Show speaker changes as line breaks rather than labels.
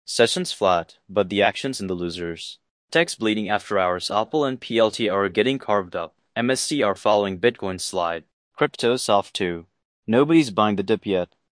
Sessions flat, but the action's in the losers. Tech's bleeding after hours. Apple and PLT are getting carved up. MSC are following Bitcoin's slide. Crypto soft too. Nobody's buying the dip yet.